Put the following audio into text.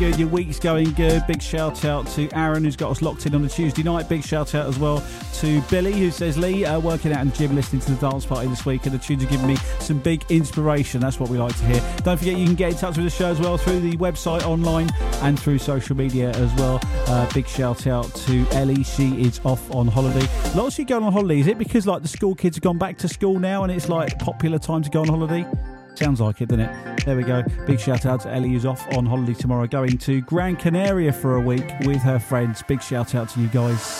Good, your week's going good. Big shout out to Aaron, who's got us locked in on a Tuesday night. Big shout out as well to Billy, who says, Lee, working out in the gym, listening to the dance party this week, and the tunes are giving me some big inspiration. That's what we like to hear. Don't forget, you can get in touch with the show as well through the website, online, and through social media as well. Big shout out to Ellie. She is off on holiday. Lots of you going on holiday. Is it because like the school kids have gone back to school now and it's like popular time to go on holiday? Sounds like it, doesn't it? There we go. Big shout out to Ellie, who's off on holiday tomorrow, going to Gran Canaria for a week with her friends. Big shout out to you guys.